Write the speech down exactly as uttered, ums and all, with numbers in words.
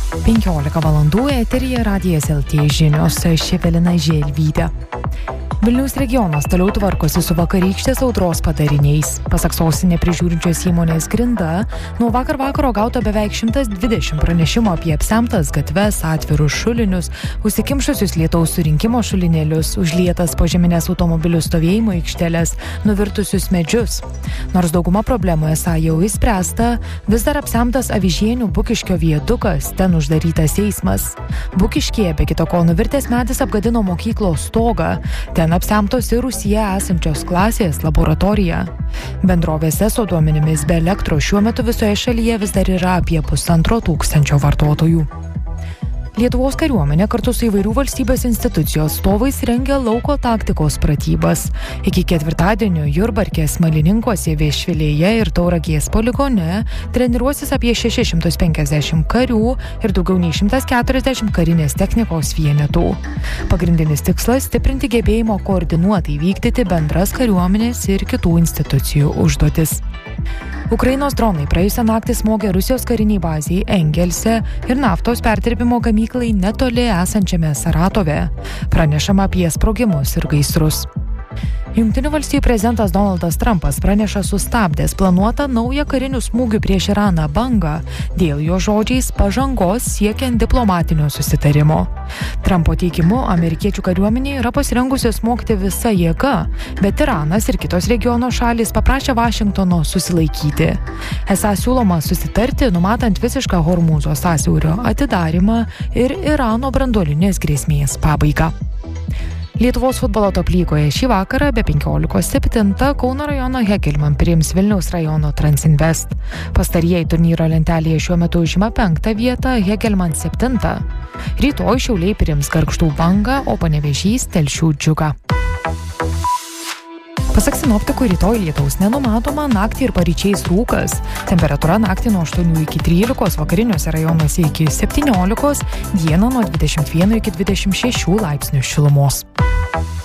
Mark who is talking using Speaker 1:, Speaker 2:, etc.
Speaker 1: penkiolika valandų eteryje Radijas L T žinios, aš Evelina Želvytė. Vilniaus regionas toliau tvarkosi su vakarykštės audros padariniais. Pasak sostinę prižiūrinčios įmonės Grinda, nuo vakar vakaro gauta beveik šimtas dvidešimt pranešimų apie apsemtas gatves, atvirus šulinius, užsikimšusius lietaus surinkimo šulinėlius, užlietas požeminės automobilių stovėjimo aikšteles, nuvirtusius medžius. Nors dauguma problemų esą jau išspręsta, vis dar apsemtas Avižienių Bukiškio viadukas, ten uždarytas eismas. Bukiškyje be kito ko nuvirtęs medis apgadino mokyklos stogą. Ten apsemtos ir Rūsyje esančios klasės laboratorija. Bendrovės eso duomenimis be elektros šiuo metu visoje šalyje vis dar yra apie pusantro tūkstančio vartotojų. Lietuvos kariuomenė kartu su įvairių valstybės institucijų atstovais rengia lauko taktikos pratybas. Iki ketvirtadienio Jurbarkės, Malininkuose, Viešvilėje ir Tauragės poligone treniruosis apie šešis šimtus penkiasdešimt karių ir daugiau nei šimtas keturiasdešimt karinės technikos vienetų. Pagrindinis tikslas – stiprinti gebėjimo koordinuotai vykdyti bendras kariuomenės ir kitų institucijų užduotis. Ukrainos dronai praėjusią naktį smogė Rusijos kariniai baziai Engelse ir naftos perdirbimo gamyklai netoli esančiame Saratove. Pranešama apie sprogimus ir gaisrus. Jungtinių valstijų prezidentas Donaldas Trumpas praneša sustabdęs planuotą naują karinių smūgių prieš Iraną bangą dėl jo žodžiais pažangos siekiant diplomatinio susitarimo. Trumpo teigimu, amerikiečių kariuomenė yra pasirengusi smogti visa jėga, bet Iranas ir kitos regiono šalys paprašė Vašingtono susilaikyti. Esą siūloma susitarti, numatant visišką Hormūzo sąsiaurio atidarymą ir Irano branduolinės grėsmės pabaigą. Lietuvos futbolo top lygoje šį vakarą be penkiolikos septintą Kauno rajono Hegelman priims Vilniaus rajono Transinvest. Pastarieji turnyro lentelėje šiuo metu užima penktą vietą, Hegelman septintą. Rytoj Šiauliai priims Gargždų Bangą, o Panevėžys Telšių Džiugą. Pasak sinoptikų, rytoj lietaus nenumatoma, naktį ir paryčiais rūkas. Temperatūra naktį nuo aštuonių iki trylikos, vakariniuose rajonuose iki septyniolikos, dieną nuo dvidešimt vieno iki dvidešimt šešių laipsnių šilumos.